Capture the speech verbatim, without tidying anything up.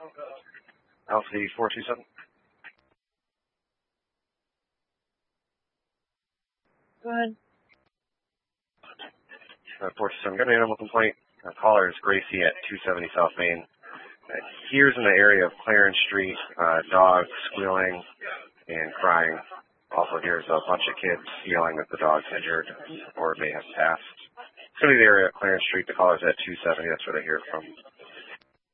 Alpha four two seven. Go ahead. Uh, four two seven, got an animal complaint. Uh, caller is Gracie at two seventy South Main. Uh, here's in the area of Clarence Street, uh, dogs squealing and crying. Also here's a bunch of kids yelling that the dog's injured or may have passed. It's going to be the area of Clarence Street. The caller's at two seventy. That's where they hear it from.